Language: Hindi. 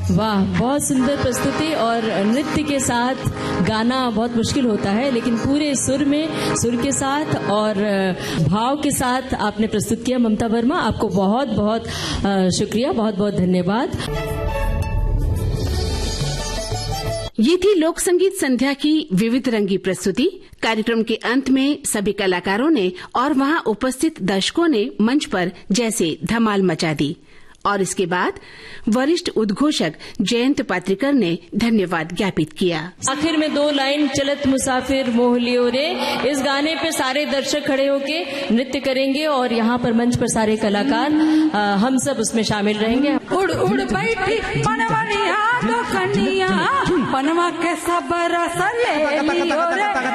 वाह, बहुत सुंदर प्रस्तुति। और नृत्य के साथ गाना बहुत मुश्किल होता है, लेकिन पूरे सुर में, सुर के साथ और भाव के साथ आपने प्रस्तुत किया। ममता वर्मा, आपको बहुत बहुत शुक्रिया, बहुत बहुत धन्यवाद। ये थी लोक संगीत संध्या की विविध रंगी प्रस्तुति। कार्यक्रम के अंत में सभी कलाकारों ने और वहां उपस्थित दर्शकों ने मंच पर जैसे धमाल मचा दी। और इसके बाद वरिष्ठ उद्घोषक जयंत पात्रिकर ने धन्यवाद ज्ञापित किया। आखिर में 2 लाइन चलत मुसाफिर मोह लियो रे, इस गाने पे सारे दर्शक खड़े होके नृत्य करेंगे और यहाँ पर मंच पर सारे कलाकार, हम सब उसमें शामिल रहेंगे। उड़ उड़ बैठी पनवनिया, दो कन्या, पनवा के सब रस ले लियो रे।